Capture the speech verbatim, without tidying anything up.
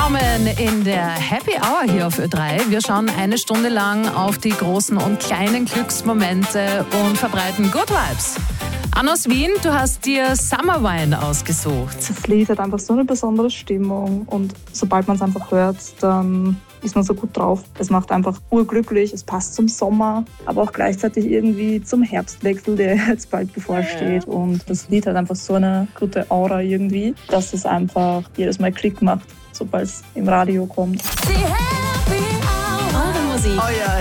Willkommen in der Happy Hour hier auf Ö drei. Wir schauen eine Stunde lang auf die großen und kleinen Glücksmomente und verbreiten Good Vibes. Anna aus Wien, du hast dir Summer Wine ausgesucht. Das Lied hat einfach so eine besondere Stimmung und sobald man es einfach hört, dann ist man so gut drauf. Es macht einfach urglücklich, es passt zum Sommer, aber auch gleichzeitig irgendwie zum Herbstwechsel, der jetzt bald bevorsteht. Und das Lied hat einfach so eine gute Aura irgendwie, dass es einfach jedes Mal Klick macht, sobald es im Radio kommt. Die Happy Hour. Eure Musik. Euer